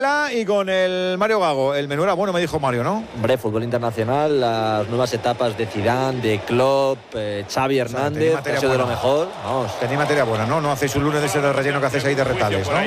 Y con el Mario Gago, el menú era bueno, me dijo Mario, ¿no? Hombre, fútbol internacional, las nuevas etapas de Zidane, de Klopp, Xavi Hernández, ha sido de lo mejor. Vamos. Tenéis materia buena, ¿no? No hacéis un lunes de ese de relleno que hacéis ahí de retales, ¿no?